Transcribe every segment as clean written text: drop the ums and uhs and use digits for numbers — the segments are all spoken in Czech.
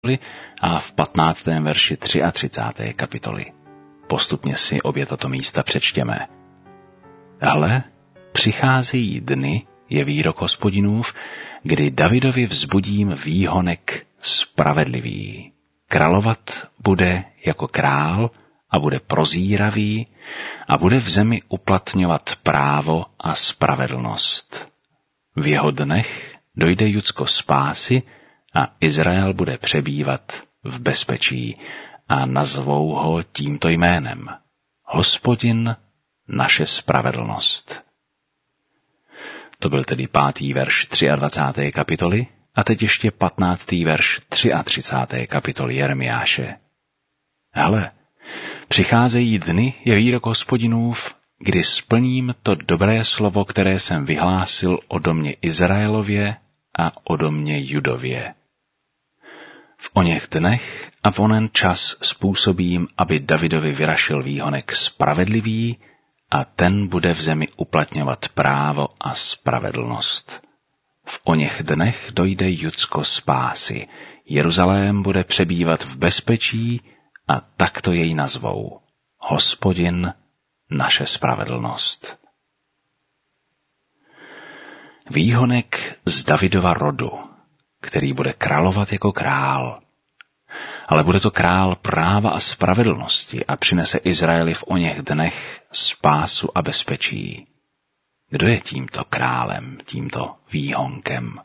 a v 15. verši 33. kapitoly. Postupně si obě tato místa přečtěme. Ale přicházejí dny, je výrok Hospodinův, kdy Davidovi vzbudím výhonek spravedlivý. Královat bude jako král a bude prozíravý a bude v zemi uplatňovat právo a spravedlnost. V jeho dnech dojde Judsko spásy a Izrael bude přebývat v bezpečí a nazvou ho tímto jménem. Hospodin, naše spravedlnost. To byl tedy 5. verš 23. kapitoly a teď ještě 15. verš 33. kapitoly Jeremiáše. Hele, přicházejí dny, je výrok Hospodinův, kdy splním to dobré slovo, které jsem vyhlásil o domě Izraelově a o domě Judově. V oněch dnech a v onen čas způsobím, aby Davidovi vyrašil výhonek spravedlivý a ten bude v zemi uplatňovat právo a spravedlnost. V oněch dnech dojde Judsko spásy, Jeruzalém bude přebývat v bezpečí a takto jej nazvou. Hospodin, naše spravedlnost. Výhonek z Davidova rodu, který bude královat jako král. Ale bude to král práva a spravedlnosti a přinese Izraeli v oněch dnech spásu a bezpečí. Kdo je tímto králem, tímto výhonkem?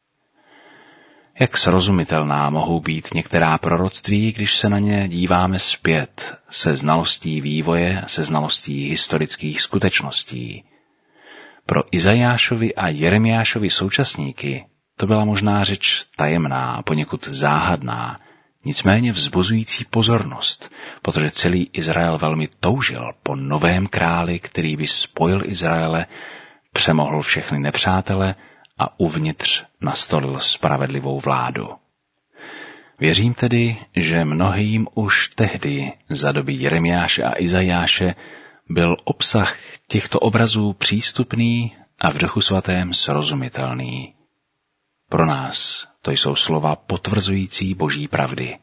Jak srozumitelná mohou být některá proroctví, když se na ně díváme zpět se znalostí vývoje, se znalostí historických skutečností. Pro Izajášovi a Jeremiášovi současníky to byla možná řeč tajemná a poněkud záhadná, nicméně vzbuzující pozornost, protože celý Izrael velmi toužil po novém králi, který by spojil Izraele, přemohl všechny nepřátele a uvnitř nastolil spravedlivou vládu. Věřím tedy, že mnohým už tehdy za doby Jeremiáše a Izajáše byl obsah těchto obrazů přístupný a v Duchu svatém srozumitelný. Pro nás to jsou slova potvrzující boží pravdy.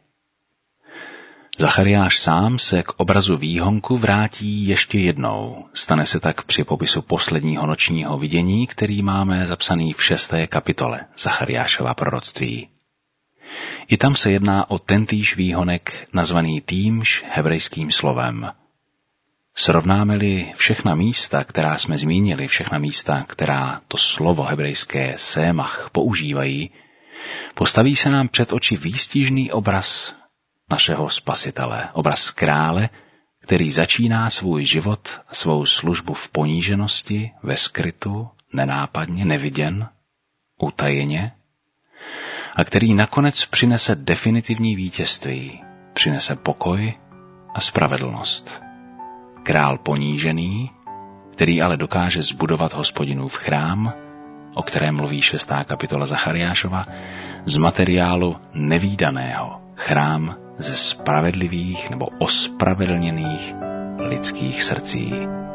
Zachariáš sám se k obrazu výhonku vrátí ještě jednou. Stane se tak při popisu posledního nočního vidění, který máme zapsaný v 6. kapitole Zachariášova proroctví. I tam se jedná o tentýž výhonek, nazvaný týmž hebrejským slovem. Srovnáme-li všechna místa, která jsme zmínili, všechna místa, která to slovo hebrejské sémach používají, postaví se nám před oči výstižný obraz našeho spasitele, obraz krále, který začíná svůj život a svou službu v poníženosti, ve skrytu, nenápadně, neviděn, utajeně, a který nakonec přinese definitivní vítězství, přinese pokoj a spravedlnost. Král ponížený, který ale dokáže zbudovat Hospodinův chrám, o kterém mluví 6. kapitola Zachariášova, z materiálu nevídaného, chrám ze spravedlivých nebo ospravedlněných lidských srdcí.